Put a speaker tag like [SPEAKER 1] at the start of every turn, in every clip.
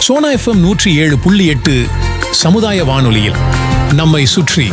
[SPEAKER 1] Sona FM 107.8 சமுதாய வானொலியில் நம்மை சுற்றி.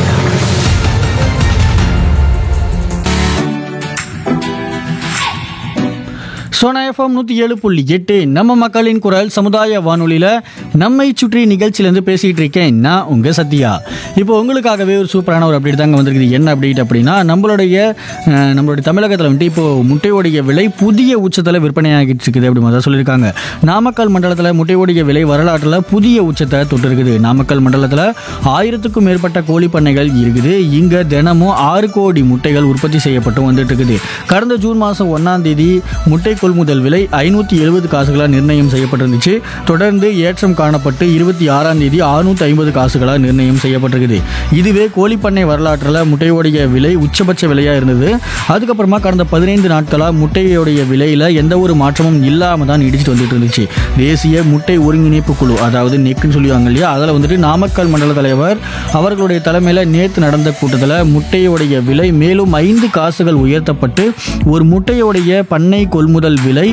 [SPEAKER 2] சோனா எஃப்எம் 107.8 நம்ம மக்களின் குரல் சமுதாய வானொலியில் நம்மை சுற்றி நிகழ்ச்சியிலேருந்து பேசிகிட்டு இருக்கேன் நான் உங்கள் சத்யா. இப்போ உங்களுக்காகவே ஒரு சூப்பரான ஒரு அப்டேட் தாங்க வந்திருக்குது. என்ன அப்டேட் அப்படின்னா, நம்மளுடைய தமிழகத்தில் வந்துட்டு இப்போது முட்டையோடைய விலை புதிய உச்சத்தில் விற்பனையாகிட்டு இருக்குது அப்படி மாதிரி சொல்லியிருக்காங்க. நாமக்கல் மண்டலத்தில் முட்டையோடைய விலை வரலாற்றில் புதிய உச்சத்தை தொட்டிருக்குது. நாமக்கல் மண்டலத்தில் 1000க்கும் மேற்பட்ட கோழி பண்ணைகள் இருக்குது. இங்கே தினமும் 6 கோடி முட்டைகள் உற்பத்தி செய்யப்பட்டு வந்துட்டு இருக்குது. கடந்த ஜூன் மாதம் 1ஆம் தேதி முட்டை கொள்முதல் விலை 570 காசுகளாக நிர்ணயம் செய்யப்பட்டிருந்துச்சு. தொடர்ந்து ஏற்றம் காணப்பட்டு 26ஆம் தேதி 650 காசுகளாக நிர்ணயம் செய்யப்பட்டிருக்குது. இதுவே கோழிப்பண்ணை வரலாற்றில் முட்டையோடைய விலை உச்சபட்ச விலையாக இருந்தது. அதுக்கப்புறமா கடந்த 15 நாட்களாக முட்டையோடைய விலையில் எந்த ஒரு மாற்றமும் இல்லாமல் தான் இடிச்சிட்டு வந்துட்டு இருந்துச்சு. தேசிய முட்டை ஒருங்கிணைப்பு குழு, அதாவது நெக்குன்னு சொல்லுவாங்க இல்லையா, அதில் வந்துட்டு நாமக்கல் மண்டல தலைவர் அவர்களுடைய தலைமையில் நேற்று நடந்த கூட்டத்தில் முட்டையோடைய விலை மேலும் 5 காசுகள் உயர்த்தப்பட்டு ஒரு முட்டையோடைய பண்ணை கொள்முதல் விலை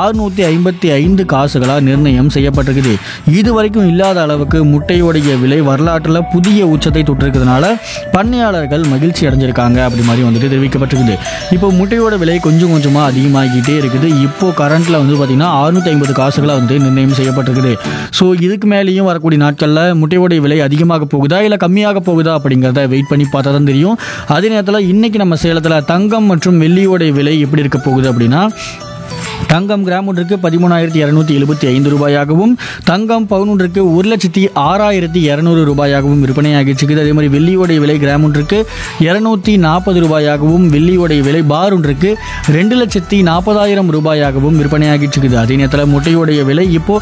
[SPEAKER 2] 655 காசுகளாக நிர்ணயம் செய்யப்பட்டிருக்குது. இதுவரைக்கும் இல்லாத அளவுக்கு முட்டையோடைய விலை வரலாற்றில் புதிய உச்சத்தை தொட்டிருக்கிறதுனால பண்ணையாளர்கள் மகிழ்ச்சி அடைஞ்சிருக்காங்க அப்படி மாதிரி வந்துட்டு தெரிவிக்கப்பட்டிருக்குது. இப்போ முட்டையோட விலை கொஞ்சம் கொஞ்சமாக அதிகமாகிட்டே இருக்குது. இப்போ கரண்ட்டில் வந்து பார்த்திங்கன்னா 650 காசுகளாக வந்து நிர்ணயம் செய்யப்பட்டிருக்குது. ஸோ இதுக்கு மேலேயும் வரக்கூடிய நாட்களில் முட்டையோடைய விலை அதிகமாக போகுதா இல்லை கம்மியாக போகுதா அப்படிங்கிறத வெயிட் பண்ணி பார்த்தா தான் தெரியும். அதே நேரத்தில் இன்றைக்கி நம்ம சேலத்தில் தங்கம் மற்றும் வெள்ளியோடைய விலை எப்படி இருக்க போகுது அப்படின்னா, தங்கம் கிராம் ஒன்றுக்கு 13,275 ரூபாயாகவும், தங்கம் பவுன் ஒன்றுக்கு 1,06,200 ரூபாயாகவும் விற்பனையாகிட்டு. அதே மாதிரி வெள்ளியோடைய விலை கிராம் ஒன்றுக்கு 240 ரூபாயாகவும், வெள்ளியோடைய விலை பார் ஒன்றுக்கு 2,40,000 ரூபாயாகவும் விற்பனையாகிட்டு. அதே நேரத்தில் முட்டையோடைய விலை இப்போ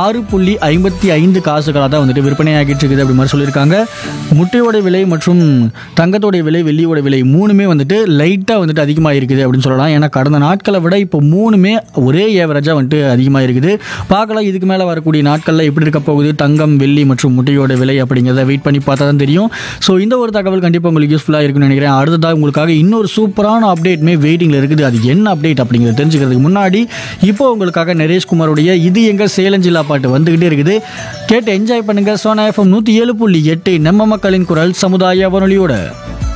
[SPEAKER 2] 6.55 காசுகளாக தான் வந்துட்டு விற்பனையாகிட்டு இருக்குது அப்படி மாதிரி சொல்லியிருக்காங்க. முட்டையோடைய விலை மற்றும் தங்கத்தோடைய விலை, வெள்ளியோட விலை மூணுமே வந்துட்டு லைட்டாக வந்துட்டு அதிகமாக இருக்குது அப்படின்னு சொல்லலாம். ஏன்னா கடந்த நாட்களை விட இப்போ மூணுமே ஒரே ஏவரேஜாக வந்துட்டு அதிகமாக இருக்குது. பார்க்கலாம் இதுக்கு மேலே வரக்கூடிய நாட்களில் எப்படி இருக்க போகுது தங்கம், வெள்ளி மற்றும் முட்டையோட விலை அப்படிங்கிறத வெயிட் பண்ணி பார்த்தா தான் தெரியும். ஸோ இந்த ஒரு தகவல் கண்டிப்பாக உங்களுக்கு யூஸ்ஃபுல்லாக இருக்குன்னு நினைக்கிறேன். அடுத்ததாக உங்களுக்காக இன்னொரு சூப்பரான அப்டேட்மே வெயிட்டிங்கில் இருக்குது. அது என்ன அப்டேட் அப்படிங்கிறத தெரிஞ்சுக்கிறதுக்கு முன்னாடி இப்போ உங்களுக்காக நரேஷ்குமாரோடைய இது எங்கள் சேலஞ்சிலா பாட்டு வந்துக்கிட்டே இருக்குது. கேட்டு என்ஜாய் பண்ணுங்கள். சோனா எஃப்எம் 107.8 நம்ம மக்களின் குரல் சமுதாய வானொலியோட.